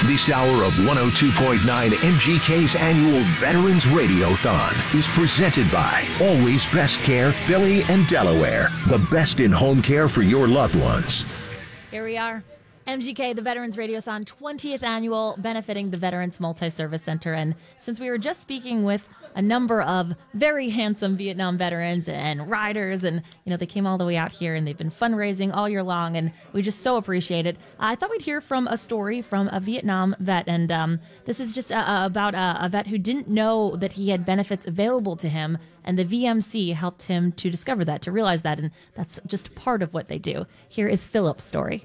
This hour of 102.9 MGK's annual Veterans Radiothon is presented by Always Best Care Philly and Delaware, the best in home care for your loved ones. Here we are. MGK, the Veterans Radiothon 20th annual, benefiting the Veterans Multi-Service Center. And since we were just speaking with a number of very handsome Vietnam veterans and riders, and, they came all the way out here and they've been fundraising all year long, and we just so appreciate it. I thought we'd hear from a story from a Vietnam vet, and this is just about a vet who didn't know that he had benefits available to him, and the VMC helped him to discover that, to realize that, and that's just part of what they do. Here is Philip's story.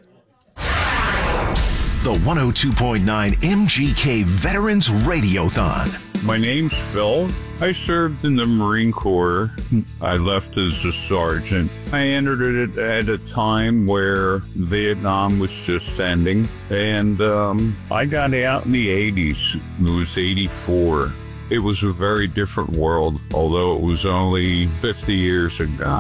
The 102.9 MGK Veterans Radiothon. My name's Phil. I served in the Marine Corps. I left as a sergeant. I entered it at a time where Vietnam was just ending, and I got out in the 80s. It was 84. It was a very different world, although it was only 50 years ago.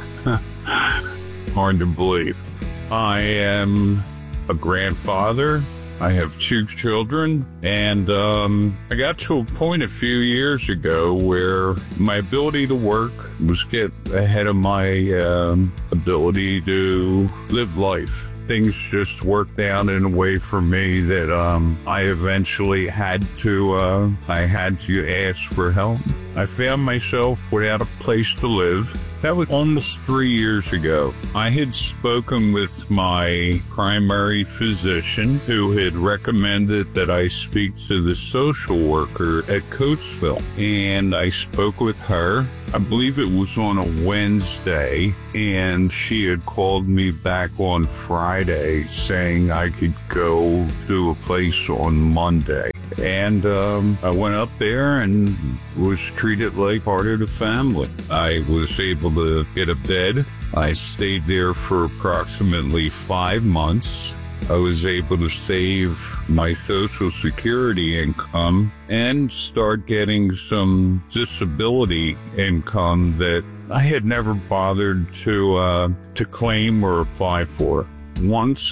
Hard to believe. I am a grandfather. I have 2 children, and I got to a point a few years ago where my ability to work was get ahead of my ability to live life. Things just worked out in a way for me that I eventually had to ask for help. I found myself without a place to live. That was almost 3 years ago. I had spoken with my primary physician, who had recommended that I speak to the social worker at Coatesville. And I spoke with her. I believe it was on a Wednesday, and she had called me back on Friday saying I could go to a place on Monday. And I went up there and was treated like part of the family. I was able to get a bed. I stayed there for approximately 5 months. I was able to save my Social Security income and start getting some disability income that I had never bothered to claim or apply for. Once